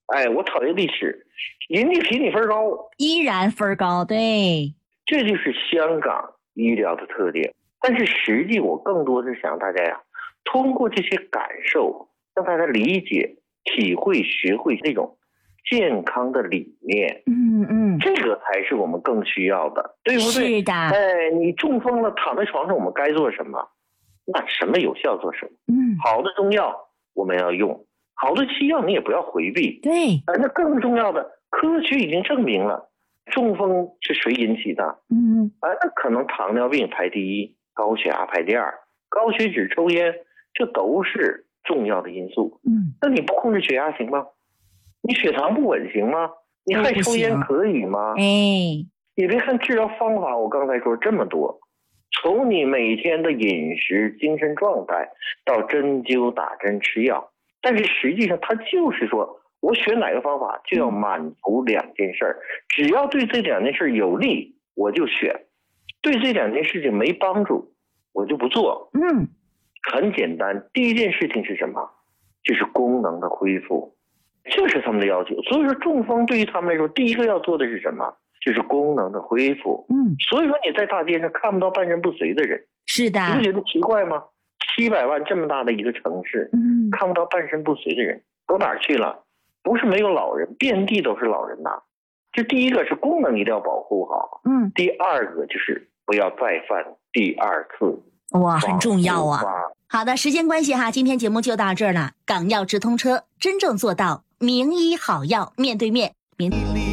我讨厌历史，人家评你分高， 依然分高，对， 这就是香港医疗的特点。但是实际我更多是想大家呀，通过这些感受，让大家理解、体会、学会那种健康的理念。这个才是我们更需要的，对不对？ 是的。 你中风了，躺在床上，我们该做什么？那什么有效做什么？好的中药我们要用，好的西药你也不要回避。 对， 那更重要的，科学已经证明了，中风是谁引起的？那可能糖尿病排第一，高血压排第二，高血脂、抽烟，这都是重要的因素。那你不控制血压行吗？你血糖不稳行吗？你还抽烟可以吗？你别看治疗方法，我刚才说这么多，从你每天的饮食、精神状态到针灸、打针、吃药，但是实际上它就是说，我选哪个方法就要满足两件事，只要对这两件事有利，我就选；对这两件事情没帮助，我就不做。很简单，第一件事情是什么？就是功能的恢复。这是他们的要求，所以说中风对于他们来说，第一个要做的是什么？就是功能的恢复。所以说你在大街上看不到半身不遂的人， 是的， 你不觉得奇怪吗？700万这么大的一个城市，看不到半身不遂的人都哪儿去了？不是没有老人，遍地都是老人呐。这第一个是功能一定要保护好，第二个就是不要再犯第二次。 哇，很重要啊。好的，时间关系哈，今天节目就到这儿了。港药直通车，真正做到名医好药，面对面。